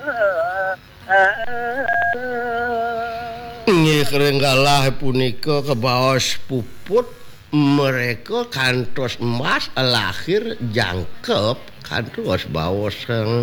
Nggih kerenggalah punika kebaos puput mereka kantos emas lahir jangkep kantos baos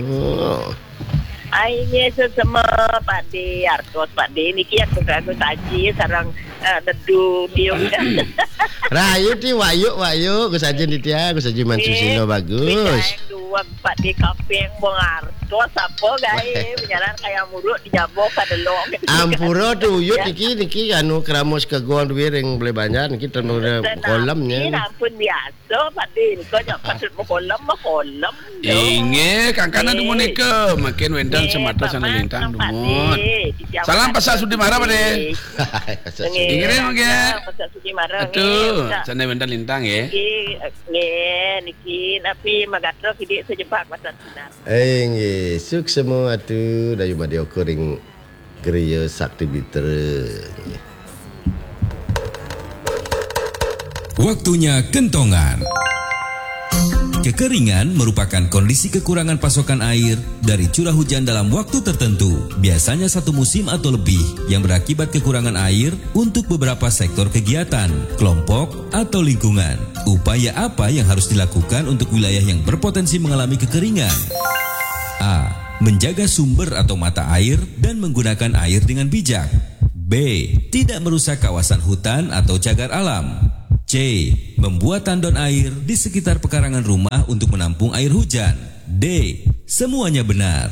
Aine sesama Pak D artos Pak D niki aku saji sarang dedu biung Rayu ti wayu Gus Haji Ditya Gus Haji Mansusilo bagus dua Pak D kapeng bong artos apa gae penyalan kayak muruk dijabok kadelok Ampura tuyut niki anu keramus keguan wiring beli banyak niki tenu kolamnya ampun biasa Pak D kok jak patut kolam inge kangkana dumun ke makin wendan semata sana lintang dumun salam Pasar Sudi Mara Pak De ingin oke Pasar Sudi Mara atuh sana wendan lintang ya niki tapi magatro kidi sejebak Pasar Sinar nggih suk semua atuh dayu madi okuring gereja sakti bitere waktunya kentongan. Kekeringan merupakan kondisi kekurangan pasokan air dari curah hujan dalam waktu tertentu, biasanya satu musim atau lebih, yang berakibat kekurangan air untuk beberapa sektor kegiatan, kelompok, atau lingkungan. Upaya apa yang harus dilakukan untuk wilayah yang berpotensi mengalami kekeringan? A. Menjaga sumber atau mata air dan menggunakan air dengan bijak. B. Tidak merusak kawasan hutan atau cagar alam. C. Membuat tandon air di sekitar pekarangan rumah untuk menampung air hujan. D. Semuanya benar.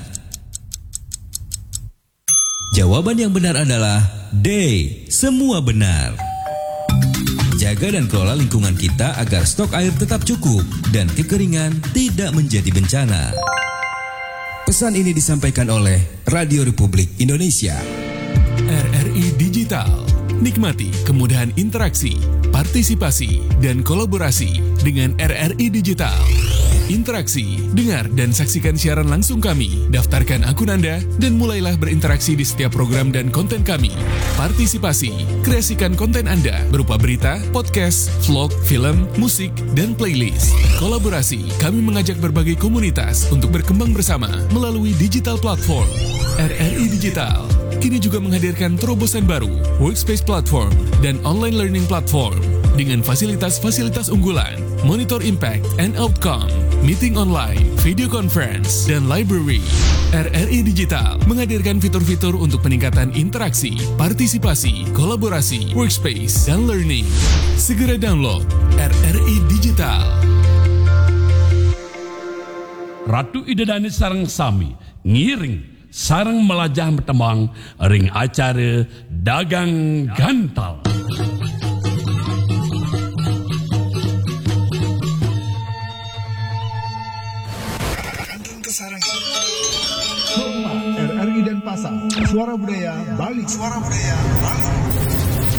Jawaban yang benar adalah D. Semua benar. Jaga dan kelola lingkungan kita agar stok air tetap cukup dan kekeringan tidak menjadi bencana. Pesan ini disampaikan oleh Radio Republik Indonesia. RRI Digital. Nikmati kemudahan interaksi, partisipasi, dan kolaborasi dengan RRI Digital. Interaksi, dengar dan saksikan siaran langsung kami, daftarkan akun Anda, dan mulailah berinteraksi di setiap program dan konten kami. Partisipasi, kreasikan konten Anda berupa berita, podcast, vlog, film, musik, dan playlist. Kolaborasi, kami mengajak berbagai komunitas untuk berkembang bersama melalui digital platform. RRI Digital kini juga menghadirkan terobosan baru, workspace platform, dan online learning platform dengan fasilitas-fasilitas unggulan, monitor impact and outcome, meeting online, video conference, dan library. RRI Digital menghadirkan fitur-fitur untuk peningkatan interaksi, partisipasi, kolaborasi, workspace, dan learning. Segera download RRI Digital. Ratu Idedani sareng sami ngiring sareng melajah bertembang ring acara dagang gantal. Kantun kesarang. Hormat RRI dan Pasar. Suara budaya Bali.